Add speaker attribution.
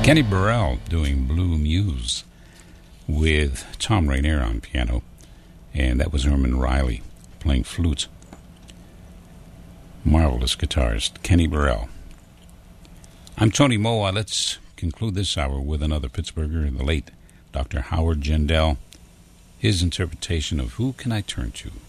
Speaker 1: Kenny Burrell doing Blue Muse with Tom Rainier on piano, and that was Herman Riley playing flute. Marvelous guitarist, Kenny Burrell. I'm Tony Moa. Let's conclude this hour with another Pittsburgher, the late Dr. Howard Jindal, his interpretation of Who Can I Turn To?